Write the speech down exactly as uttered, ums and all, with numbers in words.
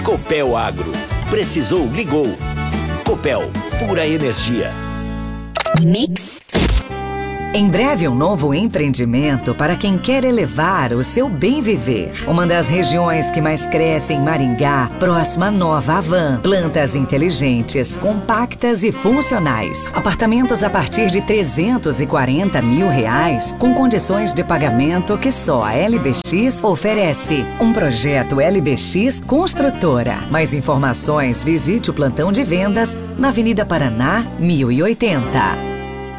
Copel Agro. Precisou, ligou. Copel, pura energia. Mix. Em breve, um novo empreendimento para quem quer elevar o seu bem viver. Uma das regiões que mais cresce em Maringá, próxima a Nova Havan. Plantas inteligentes, compactas e funcionais. Apartamentos a partir de trezentos e quarenta mil reais, com condições de pagamento que só a L B X oferece. Um projeto L B X Construtora. Mais informações, visite o plantão de vendas na Avenida Paraná, mil e oitenta.